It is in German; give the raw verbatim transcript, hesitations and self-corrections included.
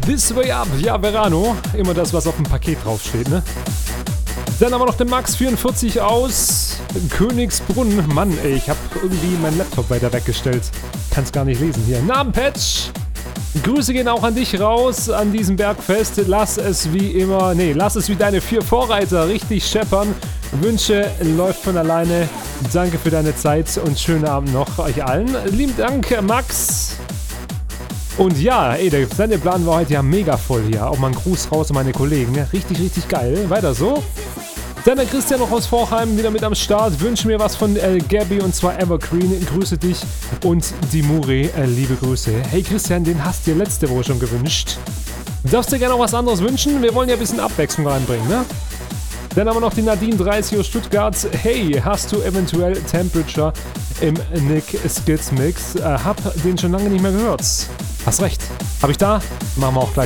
This Way Up, ja, Verano. Immer das, was auf dem Paket draufsteht, ne? Dann haben wir noch den Max vierundvierzig aus Königsbrunn. Mann, ey, ich habe irgendwie meinen Laptop weiter weggestellt. Kann's gar nicht lesen hier. Namenpatch. Grüße gehen auch an dich raus, an diesem Bergfest. Lass es wie immer, nee, lass es wie deine vier Vorreiter richtig scheppern. Wünsche läuft von alleine. Danke für deine Zeit und schönen Abend noch euch allen. Lieben Dank, Max. Und ja, ey, der Sendeplan war heute ja mega voll hier. Auch mal ein Gruß raus an meine Kollegen. Richtig, richtig geil. Weiter so. Dann der Christian noch aus Vorheim wieder mit am Start. Wünsche mir was von äh, Gabby und zwar Evergreen. Grüße dich und die Muri. Äh, liebe Grüße. Hey Christian, den hast du dir letzte Woche schon gewünscht. Darfst dir gerne noch was anderes wünschen? Wir wollen ja ein bisschen Abwechslung reinbringen, ne? Dann haben wir noch die Nadine dreißig aus Stuttgart. Hey, hast du eventuell Temperature im Nick Skits Mix? Äh, hab den schon lange nicht mehr gehört. Hast recht. Hab ich da? Machen wir auch gleich.